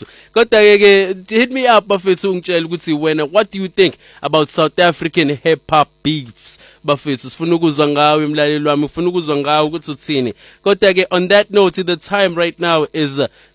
bafethu. Kodwa ke hit me up bafethu ungitshela ukuthi wena what do you think about South African hip hop beefs bafethu. Sifuna ukuzwa ngawe emlaleli wami, ufuna ukuzwa ngawe ukuthi uthini. Kodwa ke on that note the time right now is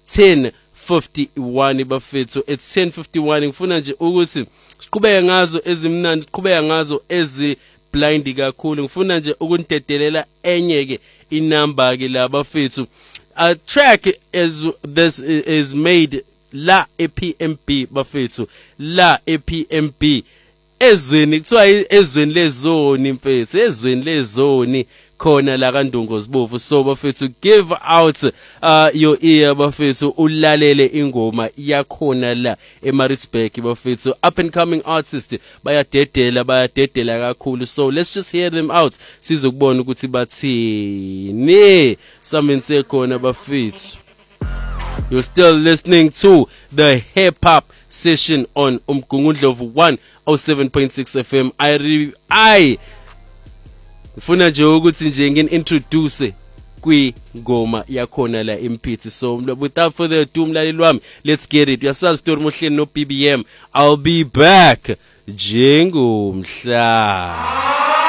10:51 bafethu. It's 10:51. Ngifuna nje ukuthi siqhubeke ngazo ezimnandi, siqhubeke ngazo blind kakhulu. Ngifuna nje ukuntedelela enye ke inamba ke la bafethu. A track this is made la ePMB bafethu, la ePMB ezweni kuthiwa ezweni lezoni mfethu, ezweni lezoni khona la kaNdongozibovu. So bafethu give out your ear bafethu, ulalele ingoma yakhona la eMaritzburg bafethu. Up and coming artist bayadedela kakhulu. So let's just hear them out sizokubona ukuthi bathini. Something sekhona bafethu. You're still listening to the hip hop session on Umgungundlovu 107.6 FM. I ngifuna nje ukuthi nje introduce kwingoma yakhona la eMphithi. So without further ado mlaleli wami, let's get it. Yasazi story mohleni no BBM. I'll be back njengomhla.